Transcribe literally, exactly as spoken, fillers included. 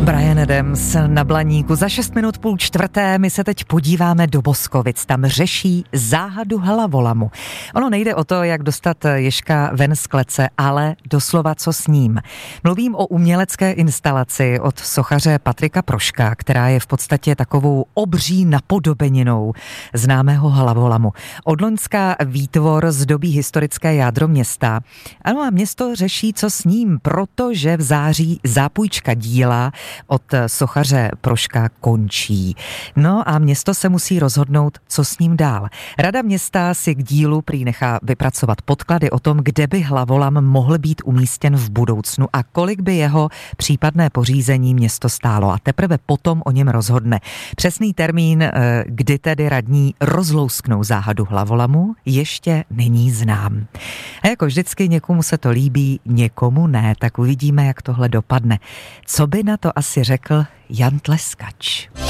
Bryan Adams na Blaníku. Za šest minut půl čtvrté my se teď podíváme do Boskovic. Tam řeší záhadu hlavolamu. Ono nejde o to, jak dostat ježka ven z klece, ale doslova co s ním. Mluvím o umělecké instalaci od sochaře Patrika Proška, která je v podstatě takovou obří napodobeninou známého hlavolamu. Od loňska výtvor zdobí historické jádro města. Ano, a město řeší, co s ním, protože v září zápůjčka díla od sochaře Proška končí. No a město se musí rozhodnout, co s ním dál. Rada města si k dílu prý nechá vypracovat podklady o tom, kde by hlavolam mohl být umístěn v budoucnu a kolik by jeho případné pořízení město stálo. A teprve potom o něm rozhodne. Přesný termín, kdy tedy radní rozlousknou záhadu hlavolamu, ještě není znám. A jako vždycky někomu se to líbí, někomu ne, tak uvidíme, jak tohle dopadne. Co by na to asi řekl Jan Tleskač?